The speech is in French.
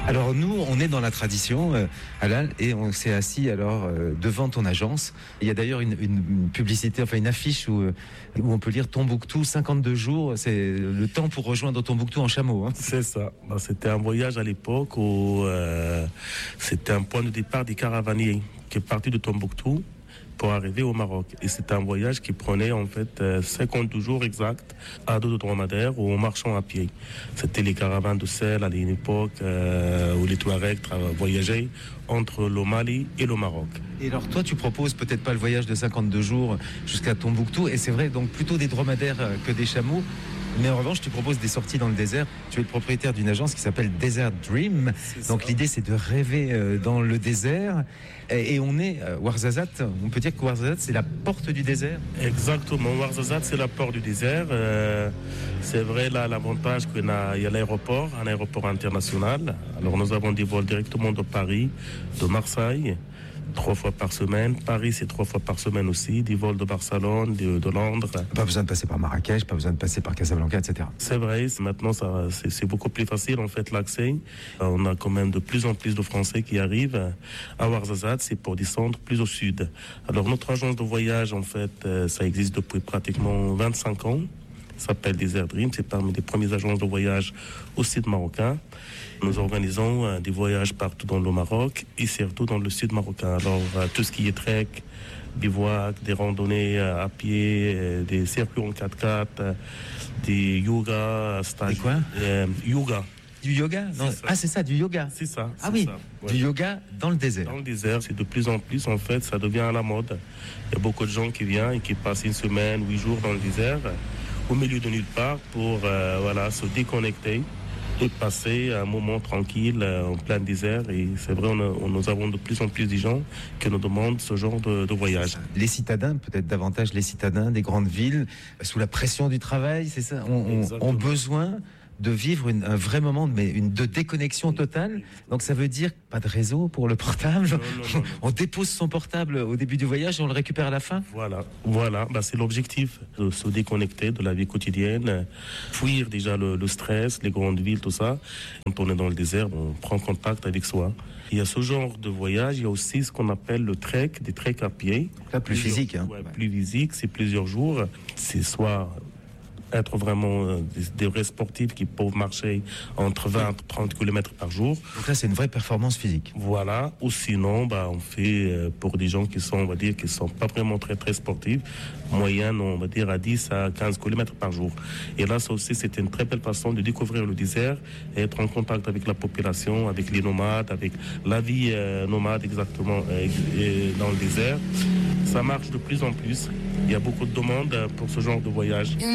Alors nous, on est dans la tradition, Alain, et on s'est assis alors devant ton agence. Il y a d'ailleurs une publicité, enfin une affiche où on peut lire Tombouctou, 52 jours. C'est le temps pour rejoindre Tombouctou en chameau. Hein. C'est ça. C'était un voyage à l'époque où c'était un point de départ des caravaniers qui est parti de Tombouctou pour arriver au Maroc. Et c'était un voyage qui prenait en fait 52 jours exacts à dos de dromadaire ou en marchant à pied. C'était les caravanes de sel à une époque où les Touaregs voyageaient entre le Mali et le Maroc. Et alors toi, tu proposes peut-être pas le voyage de 52 jours jusqu'à Tombouctou, et c'est vrai, donc plutôt des dromadaires que des chameaux. Mais en revanche, tu proposes des sorties dans le désert. Tu es le propriétaire d'une agence qui s'appelle Desert Dream. Donc l'idée, c'est de rêver dans le désert. Et on est Ouarzazate. On peut dire que Ouarzazate, c'est la porte du désert. Exactement. Ouarzazate, c'est la porte du désert. C'est vrai, là, l'avantage qu'il y a l'aéroport, un aéroport international. Alors nous avons des vols directement de Paris, de Marseille, 3 fois par semaine. Paris, c'est 3 fois par semaine aussi. Des vols de Barcelone, de Londres. Pas besoin de passer par Marrakech, pas besoin de passer par Casablanca, etc. C'est vrai, maintenant, c'est beaucoup plus facile, en fait, l'accès. On a quand même de plus en plus de Français qui arrivent à Ouarzazate, c'est pour descendre plus au sud. Alors, notre agence de voyage, en fait, ça existe depuis pratiquement 25 ans. Ça s'appelle Desert Dream, c'est parmi les premières agences de voyage au sud marocain. Nous organisons des voyages partout dans le Maroc et surtout dans le sud marocain. Alors, tout ce qui est trek, bivouac, des randonnées à pied, des circuits en 4x4, des yoga, stages. Et quoi Yoga. Du yoga non. C'est ça, du yoga. C'est ça. Ah oui, ça, ouais. Du yoga dans le désert. Dans le désert, c'est de plus en plus, en fait, ça devient à la mode. Il y a beaucoup de gens qui viennent et qui passent une semaine, 8 jours dans le désert, au milieu de nulle part, pour se déconnecter et passer un moment tranquille en plein désert. Et c'est vrai, nous avons de plus en plus de gens qui nous demandent ce genre de voyage. Les citadins, peut-être davantage les citadins des grandes villes, sous la pression du travail, c'est ça, ont besoin de vivre un vrai moment de déconnexion totale. Donc ça veut dire pas de réseau pour le portable. Non. On dépose son portable au début du voyage et on le récupère à la fin. Voilà. C'est l'objectif, de se déconnecter de la vie quotidienne, fuir déjà le stress, les grandes villes, tout ça. Quand on est dans le désert, on prend contact avec soi. Il y a ce genre de voyage, il y a aussi ce qu'on appelle le trek, des treks à pied. Là, plus physique. Hein. Plus physique, c'est plusieurs jours. C'est soit être vraiment des vrais sportifs qui peuvent marcher entre 20 et 30 km par jour. Donc là, c'est une vraie performance physique. Voilà. Ou sinon, on fait pour des gens qui sont, on va dire, qui sont pas vraiment très, très sportifs, moyenne, on va dire, à 10 à 15 km par jour. Et là, ça aussi, c'est une très belle façon de découvrir le désert et être en contact avec la population, avec les nomades, avec la vie nomade exactement dans le désert. Ça marche de plus en plus. Il y a beaucoup de demandes pour ce genre de voyage.